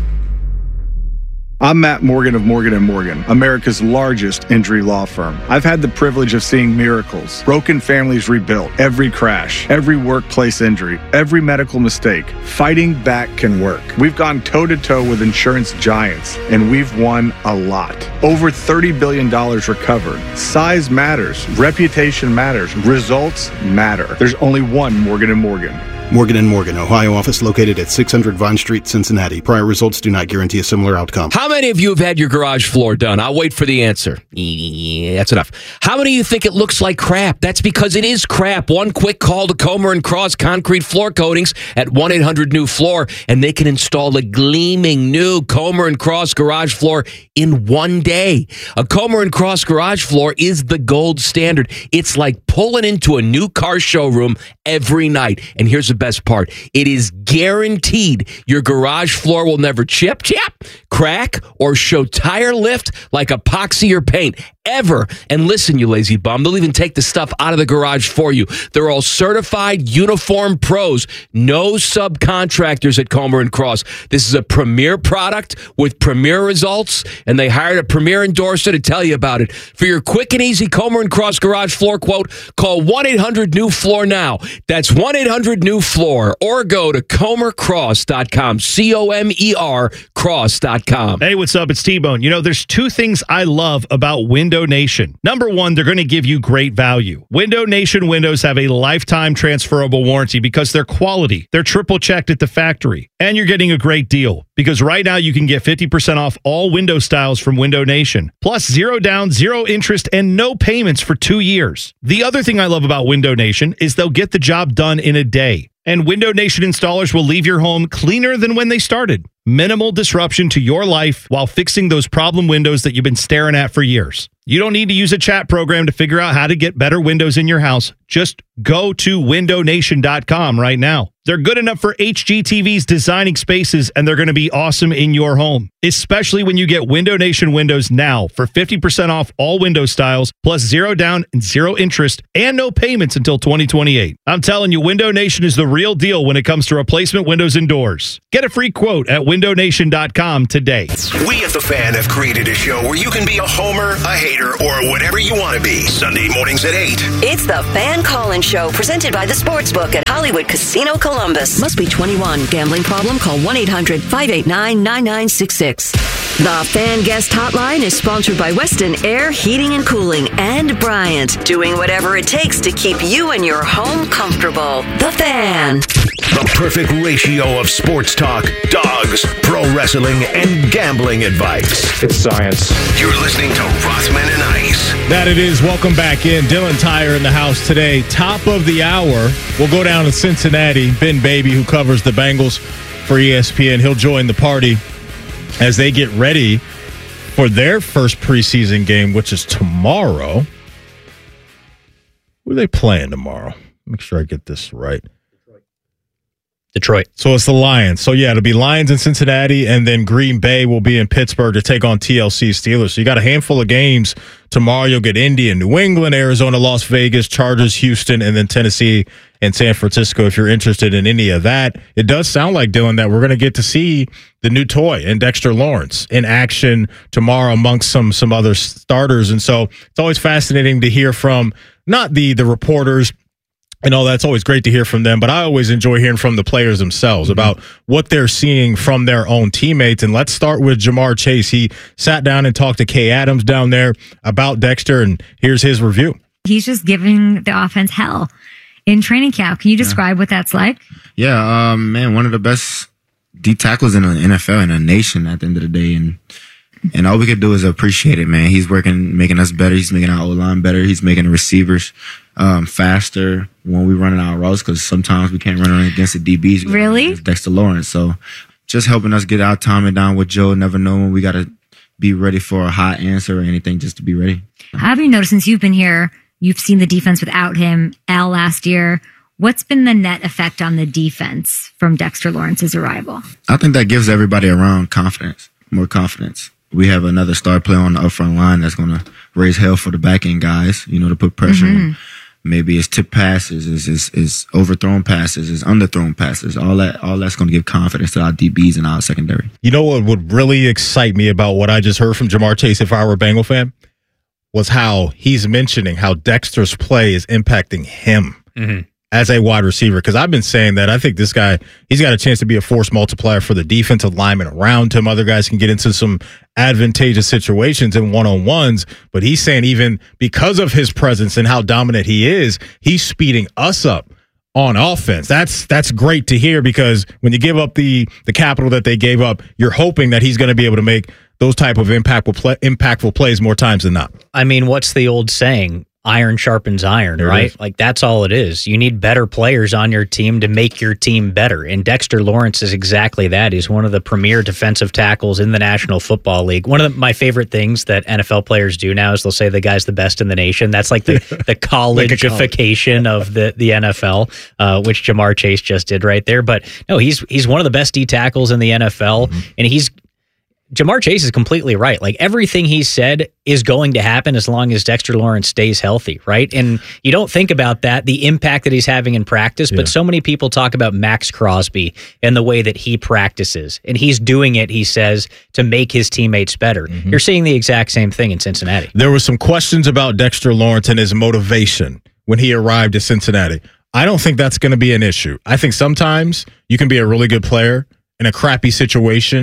I'm Matt Morgan of Morgan and Morgan, America's largest injury law firm. I've had the privilege of seeing miracles, broken families rebuilt, every crash, every workplace injury, every medical mistake. Fighting back can work. We've gone toe-to-toe with insurance giants, and we've won a lot. Over thirty billion dollars recovered. Size matters. Reputation matters. Results matter. There's only one Morgan and Morgan. Morgan and Morgan, Ohio office located at six hundred Vine Street, Cincinnati. Prior results do not guarantee a similar outcome. How many of you have had your garage floor done? I'll wait for the answer. Yeah, that's enough. How many of you think it looks like crap? That's because it is crap. One quick call to Comer and Cross Concrete Floor Coatings at one eight hundred new floor, and they can install a gleaming new Comer and Cross garage floor in one day. A Comer and Cross garage floor is the gold standard. It's like pulling into a new car showroom every night. And here's the best part. It is guaranteed your garage floor will never chip, chip, crack, or show tire lift like epoxy or paint. Ever. And listen, you lazy bum, they'll even take the stuff out of the garage for you. They're all certified uniform pros. No subcontractors at Comer and Cross. This is a premier product with premier results, and they hired a premier endorser to tell you about it. For your quick and easy Comer and Cross garage floor quote, call one eight hundred new floor now. That's one eight hundred new floor, or go to comer cross dot com. C O M E R cross dot com. Hey, what's up? It's T-Bone. You know, there's two things I love about windows Window Nation. Number one, they're going to give you great value. Window Nation windows have a lifetime transferable warranty because they're quality. They're triple checked at the factory. And you're getting a great deal because right now you can get fifty percent off all window styles from Window Nation. Plus zero down, zero interest, and no payments for two years. The other thing I love about Window Nation is they'll get the job done in a day. And Window Nation installers will leave your home cleaner than when they started. Minimal disruption to your life while fixing those problem windows that you've been staring at for years. You don't need to use a chat program to figure out how to get better windows in your house. Just go to window nation dot com right now. They're good enough for H G T V's designing spaces, and they're going to be awesome in your home, especially when you get Window Nation windows now for fifty percent off all window styles, plus zero down and zero interest, and no payments until twenty twenty-eight. I'm telling you, Window Nation is the real deal when it comes to replacement windows and doors. Get a free quote at window nation dot com today. We at The Fan have created a show where you can be a homer, a hater, or whatever you want to be. Sunday mornings at eight. It's the Fan Call-In Show, presented by the Sportsbook at Hollywood Casino Columbus. Must be twenty-one. Gambling problem? Call one eight hundred five eight nine nine nine six six. The Fan Guest Hotline is sponsored by Weston Air Heating and Cooling and Bryant, doing whatever it takes to keep you and your home comfortable. The Fan. The perfect ratio of sports talk, dogs, pro wrestling, and gambling advice. It's science. You're listening to Rothman and Ice. That it is. Welcome back in. Dylan Tyre in the house today. Top of the hour. We'll go down to Cincinnati. Ben Baby, who covers the Bengals for E S P N, he'll join the party as they get ready for their first preseason game, which is tomorrow. Who are they playing tomorrow? Make sure I get this right. Detroit. So it's the Lions. So, yeah, it'll be Lions in Cincinnati, and then Green Bay will be in Pittsburgh to take on T L C Steelers. So you got a handful of games. Tomorrow you'll get Indy and New England, Arizona, Las Vegas, Chargers, Houston, and then Tennessee and San Francisco if you're interested in any of that. It does sound like, Dylan, that we're going to get to see the new toy and Dexter Lawrence in action tomorrow amongst some some other starters. And so it's always fascinating to hear from not the the reporters, and all that's always great to hear from them, but I always enjoy hearing from the players themselves about what they're seeing from their own teammates. And let's start with Jamar Chase. He sat down and talked to Kay Adams down there about Dexter, and here's his review. He's just giving the offense hell in training camp. Can you describe yeah. what that's like? Yeah, um, man, one of the best D tackles in the N F L and a nation at the end of the day. And And all we could do is appreciate it, man. He's working, making us better. He's making our O-line better. He's making the receivers um, faster when we run our routes, because sometimes we can't run against the D Bs. Really? Dexter Lawrence. So just helping us get our timing down with Joe. Never know when we got to be ready for a hot answer or anything, just to be ready. How have you noticed since you've been here, you've seen the defense without him, Al last year. What's been the net effect on the defense from Dexter Lawrence's arrival? I think that gives everybody around confidence, more confidence. We have another star player on the upfront line that's going to raise hell for the back end guys, you know, to put pressure Mm-hmm. on. Maybe it's tip passes, is is is overthrown passes, is underthrown passes. All that, all that's going to give confidence to our D Bs and our secondary. You know what would really excite me about what I just heard from Jamar Chase, if I were a Bengal fan, was how he's mentioning how Dexter's play is impacting him Mm-hmm. as a wide receiver. Because I've been saying that I think this guy, he's got a chance to be a force multiplier for the defensive linemen around him. Other guys can get into some advantageous situations in one-on-ones, but he's saying even because of his presence and how dominant he is, he's speeding us up on offense. That's that's great to hear, because when you give up the the capital that they gave up, you're hoping that he's going to be able to make those type of impactful play, impactful plays more times than not. I mean, what's the old saying? Iron sharpens iron, There it right? is. Like, that's all it is. You need better players on your team to make your team better. And Dexter Lawrence is exactly that. He's one of the premier defensive tackles in the National Football League. One of the, my favorite things that N F L players do now is they'll say the guy's the best in the nation. That's like the, the collegeification of the, the N F L, uh, which Jamar Chase just did right there. But no, he's he's one of the best D tackles in the N F L, mm-hmm. and he's Jamar Chase is completely right. Like, everything he said is going to happen as long as Dexter Lawrence stays healthy, right? And you don't think about that, the impact that he's having in practice, Yeah. but so many people talk about Max Crosby and the way that he practices. And he's doing it, he says, to make his teammates better. Mm-hmm. You're seeing the exact same thing in Cincinnati. There were some questions about Dexter Lawrence and his motivation when he arrived at Cincinnati. I don't think that's going to be an issue. I think sometimes you can be a really good player in a crappy situation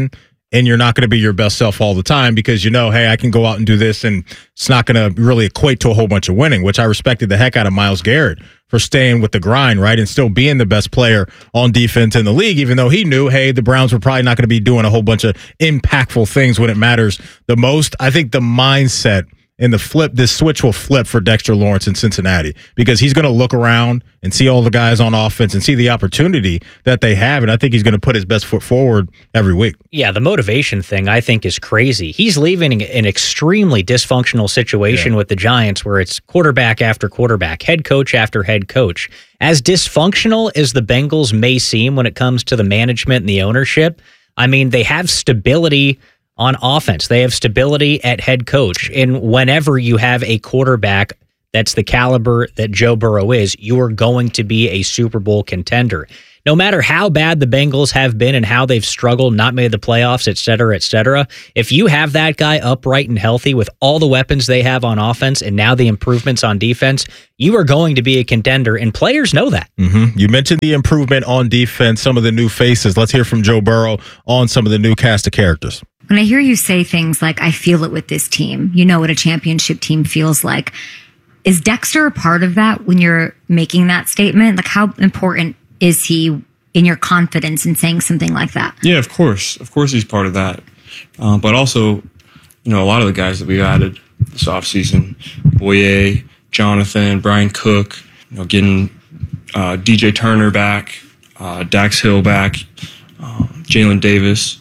and you're not going to be your best self all the time because you know, hey, I can go out and do this, and it's not going to really equate to a whole bunch of winning, which I respected the heck out of Myles Garrett for staying with the grind, right, and still being the best player on defense in the league, even though he knew, hey, the Browns were probably not going to be doing a whole bunch of impactful things when it matters the most. I think the mindset and the flip, this switch will flip for Dexter Lawrence in Cincinnati because he's going to look around and see all the guys on offense and see the opportunity that they have. And I think he's going to put his best foot forward every week. Yeah, the motivation thing I think is crazy. He's leaving an extremely dysfunctional situation yeah. with the Giants where it's quarterback after quarterback, head coach after head coach. As dysfunctional as the Bengals may seem when it comes to the management and the ownership, I mean, they have stability on offense. They have stability at head coach. And whenever you have a quarterback that's the caliber that Joe Burrow is, you are going to be a Super Bowl contender. No matter how bad the Bengals have been and how they've struggled, not made the playoffs, et cetera, et cetera, if you have that guy upright and healthy with all the weapons they have on offense and now the improvements on defense, you are going to be a contender, and players know that. Mm-hmm. You mentioned the improvement on defense, some of the new faces. Let's hear from Joe Burrow on some of the new cast of characters. When I hear you say things like, I feel it with this team, you know what a championship team feels like. Is Dexter a part of that when you're making that statement? Like, how important is he in your confidence in saying something like that? Yeah, of course. Of course he's part of that. Uh, but also, you know, a lot of the guys that we've added this offseason, Boye, Jonathan, Brian Cook, you know, getting uh, D J Turner back, uh, Dax Hill back, uh, Jalen Davis,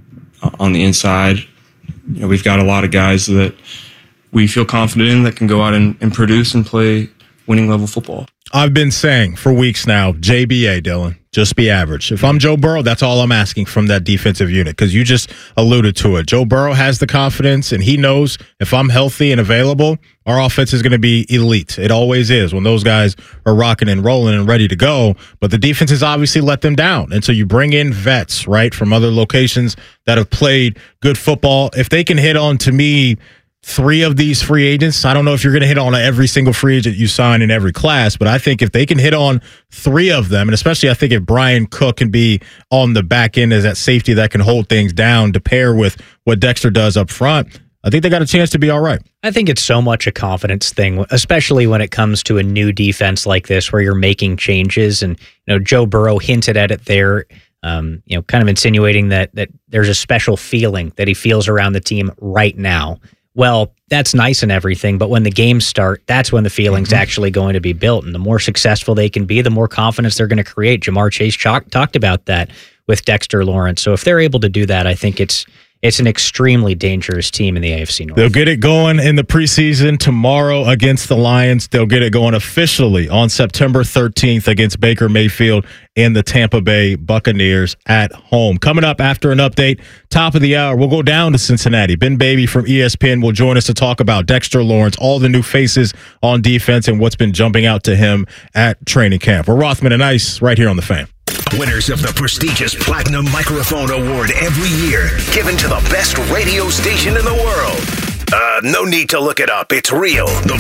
on the inside. You know, we've got a lot of guys that we feel confident in that can go out and, and produce and play winning level football. I've been saying for weeks now, J B A, Dylan, just be average. If I'm Joe Burrow, that's all I'm asking from that defensive unit because you just alluded to it. Joe Burrow has the confidence, and he knows if I'm healthy and available, our offense is going to be elite. It always is when those guys are rocking and rolling and ready to go. But the defense has obviously let them down. And so you bring in vets, right, from other locations that have played good football. If they can hit on, to me, three of these free agents, I don't know if you're going to hit on every single free agent you sign in every class, but I think if they can hit on three of them, and especially I think if Brian Cook can be on the back end as that safety that can hold things down to pair with what Dexter does up front, I think they got a chance to be all right. I think it's so much a confidence thing, especially when it comes to a new defense like this where you're making changes. And, you know, Joe Burrow hinted at it there, um, you know, kind of insinuating that that there's a special feeling that he feels around the team right now. Well, that's nice and everything, but when the games start, that's when the feeling's mm-hmm. actually going to be built. And the more successful they can be, the more confidence they're going to create. Jamar Chase ch- talked about that with Dexter Lawrence. So if they're able to do that, I think it's it's an extremely dangerous team in the A F C North. They'll get it going in the preseason tomorrow against the Lions. They'll get it going officially on September thirteenth against Baker Mayfield and the Tampa Bay Buccaneers at home. Coming up after an update, top of the hour, we'll go down to Cincinnati. Ben Baby from E S P N will join us to talk about Dexter Lawrence, all the new faces on defense, and what's been jumping out to him at training camp. We're Rothman and Ice right here on The Fan. Winners of the prestigious Platinum Microphone Award every year, given to the best radio station in the world. Uh, no need to look it up. It's real. The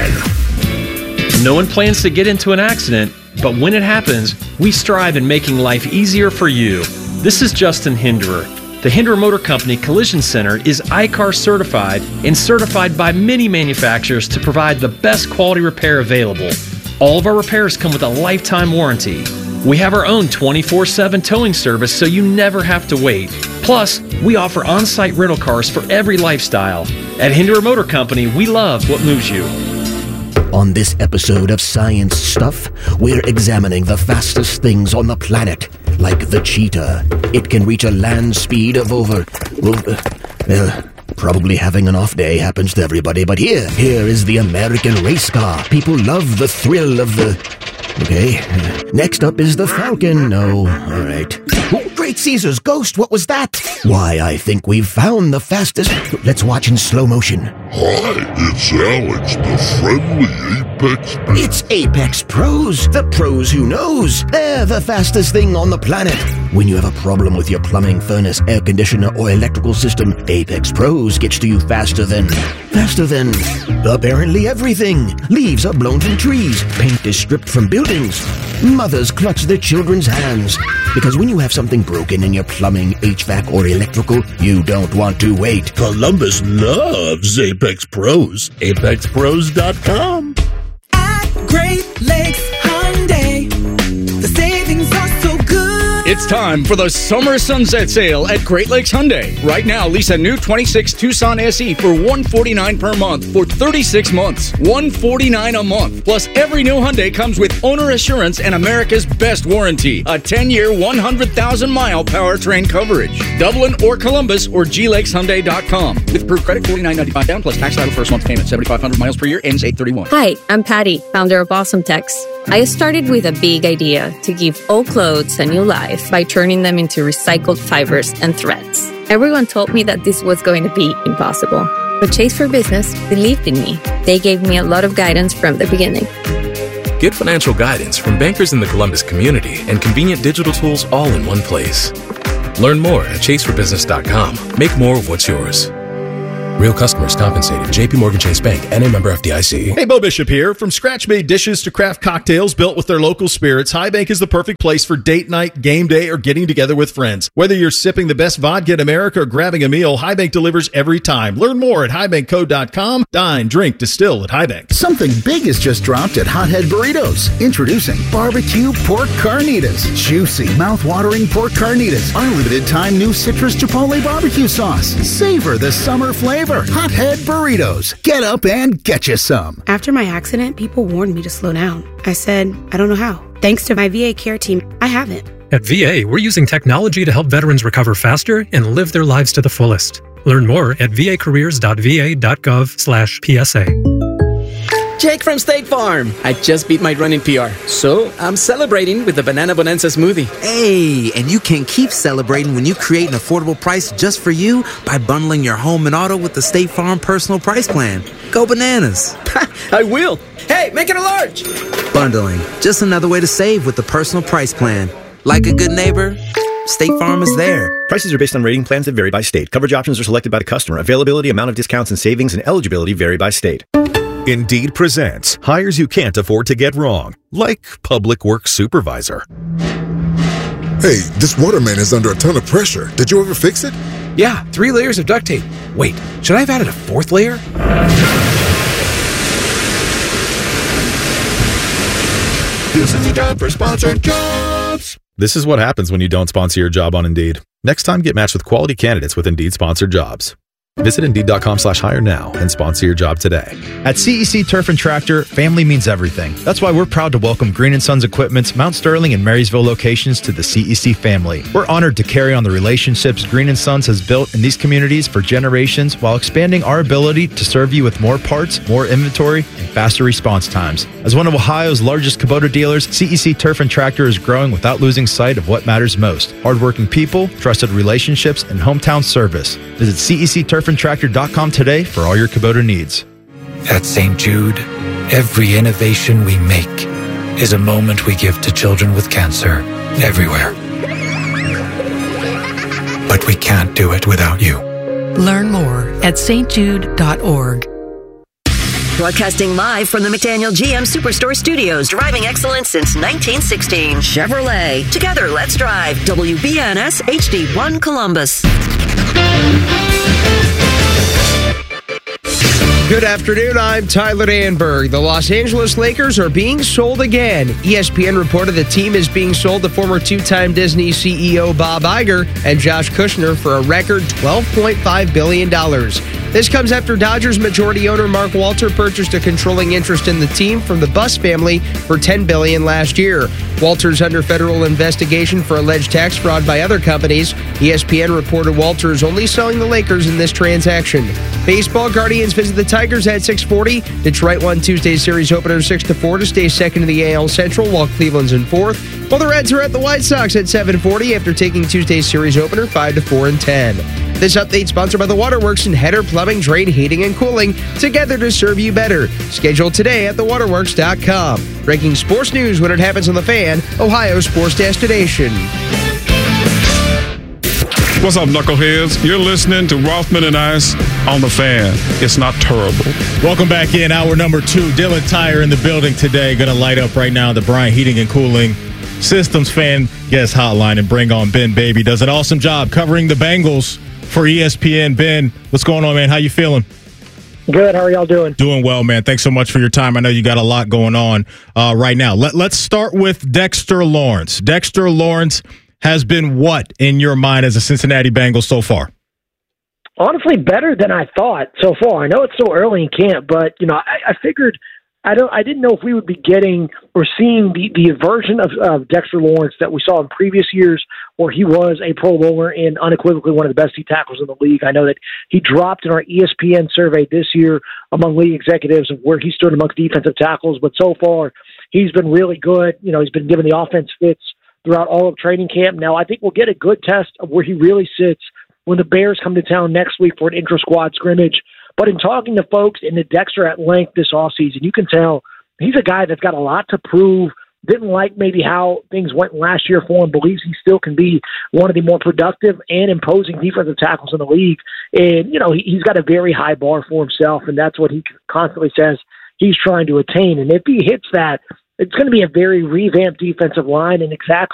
Fan. No one plans to get into an accident, but when it happens, we strive in making life easier for you. This is Justin Hinderer. The Hinderer Motor Company Collision Center is I CAR certified and certified by many manufacturers to provide the best quality repair available. All of our repairs come with a lifetime warranty. We have our own twenty-four seven towing service so you never have to wait. Plus, we offer on-site rental cars for every lifestyle. At Hinderer Motor Company, we love what moves you. On this episode of Science Stuff, we're examining the fastest things on the planet, like the cheetah. It can reach a land speed of over... over well, probably having an off day happens to everybody, but here, here is the American race car. People love the thrill of the... Okay, next up is the Falcon. No, all right. Oh, Great Caesar's ghost, what was that? Why, I think we've found the fastest... Let's watch in slow motion. Hi, it's Alex, the friendly Apex Pro. It's Apex Pros, the pros who knows. They're the fastest thing on the planet. When you have a problem with your plumbing, furnace, air conditioner, or electrical system, Apex Pros gets to you faster than... Faster than... apparently everything. Leaves are blown from trees. Paint is stripped from buildings. Mothers clutch their children's hands. Because when you have something broken in your plumbing, H V A C, or electrical, you don't want to wait. Columbus loves Apex Pros. Apex Pros dot com. At Great Lakes Hyundai, the savings are so good. It's time for the Summer Sunset Sale at Great Lakes Hyundai. Right now, lease a new twenty-six Tucson S E for one hundred forty-nine dollars per month for thirty-six months. one hundred forty-nine dollars a month. Plus, every new Hyundai comes with owner assurance and America's best warranty. A ten-year, one hundred thousand mile powertrain coverage. Dublin or Columbus or G Lakes Hyundai dot com. With approved credit, forty-nine ninety-five down plus tax title first month payment. seventy-five hundred miles per year, ends eight thirty-one. Hi, I'm Patty, founder of Awesome Tex. I started with a big idea to give old clothes a new life by turning them into recycled fibers and threads. Everyone told me that this was going to be impossible. But Chase for Business believed in me. They gave me a lot of guidance from the beginning. Get financial guidance from bankers in the Columbus community and convenient digital tools all in one place. Learn more at chase for business dot com. Make more of what's yours. Real customers compensated. J P Morgan Chase Bank, N A member F D I C. Hey, Bo Bishop here. From scratch-made dishes to craft cocktails built with their local spirits, High Bank is the perfect place for date night, game day, or getting together with friends. Whether you're sipping the best vodka in America or grabbing a meal, High Bank delivers every time. Learn more at high bank co dot com. Dine, drink, distill at High Bank. Something big has just dropped at Hothead Burritos. Introducing barbecue pork carnitas. Juicy, mouth-watering pork carnitas. Our limited-time new citrus chipotle barbecue sauce. Savor the summer flavor. Hothead Burritos. Get up and get you some. After my accident, people warned me to slow down. I said, I don't know how. Thanks to my V A care team, I haven't. At V A, we're using technology to help veterans recover faster and live their lives to the fullest. Learn more at v a careers dot v a dot gov slash P S A. Jake from State Farm. I just beat my running P R, so I'm celebrating with the Banana Bonanza smoothie. Hey, and you can keep celebrating when you create an affordable price just for you by bundling your home and auto with the State Farm Personal Price Plan. Go bananas. I will. Hey, make it a large. Bundling, just another way to save with the Personal Price Plan. Like a good neighbor, State Farm is there. Prices are based on rating plans that vary by state. Coverage options are selected by the customer. Availability, amount of discounts and savings, and eligibility vary by state. Indeed presents hires you can't afford to get wrong, like public works supervisor. Hey, this waterman is under a ton of pressure. Did you ever fix it? Yeah, three layers of duct tape. Wait, should I have added a fourth layer? This is the time for sponsored jobs. This is what happens when you don't sponsor your job on Indeed. Next time, get matched with quality candidates with Indeed sponsored jobs. Visit Indeed.com slash hire now and sponsor your job today. At C E C Turf and Tractor, family means everything. That's why we're proud to welcome Green and Sons Equipment's Mount Sterling and Marysville locations to the C E C family. We're honored to carry on the relationships Green and Sons has built in these communities for generations while expanding our ability to serve you with more parts, more inventory, and faster response times. As one of Ohio's largest Kubota dealers, C E C Turf and Tractor is growing without losing sight of what matters most. Hardworking people, trusted relationships, and hometown service. Visit C E C Turf and Tractor dot com today for all your Kubota needs. At Saint Jude, every innovation we make is a moment we give to children with cancer everywhere. But we can't do it without you. Learn more at st jude dot org. Broadcasting live from the McDaniel G M Superstore Studios, driving excellence since nineteen sixteen. Chevrolet. Together, let's drive. W B N S H D one Columbus. Good afternoon, I'm Tyler Danberg. The Los Angeles Lakers are being sold again. E S P N reported the team is being sold to former two-time Disney C E O Bob Iger and Josh Kushner for a record twelve point five billion dollars. This comes after Dodgers majority owner Mark Walter purchased a controlling interest in the team from the Buss family for ten billion dollars last year. Walter's under federal investigation for alleged tax fraud by other companies. E S P N reported Walter is only selling the Lakers in this transaction. Baseball, Guardians visit the Tigers at six forty. Detroit won Tuesday's series opener six to four to stay second in the A L Central, while Cleveland's in fourth. While the Reds are at the White Sox at seven forty after taking Tuesday's series opener five to four and ten. This update sponsored by the Waterworks and Header Plumbing, Drain, Heating, and Cooling, together to serve you better. Schedule today at the waterworks dot com. Breaking sports news when it happens on The Fan, Ohio's sports destination. What's up, knuckleheads? You're listening to Rothman and Ice on The Fan. It's not terrible. Welcome back in hour number two. Dylan Tyre in the building today. Going to light up right now the Bryant Heating and Cooling Systems Fan Guest Hotline and bring on Ben Baby. Does an awesome job covering the Bengals for E S P N. Ben, what's going on, man? How you feeling? Good. How are y'all doing? Doing well, man. Thanks so much for your time. I know you got a lot going on uh, right now. Let, let's start with Dexter Lawrence. Dexter Lawrence has been what in your mind as a Cincinnati Bengal so far? Honestly, better than I thought so far. I know it's still early in camp, but you know, I, I figured I don't. I didn't know if we would be getting or seeing the, the version of, of Dexter Lawrence that we saw in previous years, where he was a Pro Bowler and unequivocally one of the best D tackles in the league. I know that he dropped in our E S P N survey this year among league executives of where he stood amongst defensive tackles, but so far he's been really good. You know, he's been given the offense fits throughout all of training camp. Now, I think we'll get a good test of where he really sits when the Bears come to town next week for an intra-squad scrimmage. But in talking to folks in the Dexter at length this offseason, you can tell he's a guy that's got a lot to prove, didn't like maybe how things went last year for him, believes he still can be one of the more productive and imposing defensive tackles in the league. And, you know, he, he's got a very high bar for himself, and that's what he constantly says he's trying to attain. And if he hits that, it's going to be a very revamped defensive line, and exactly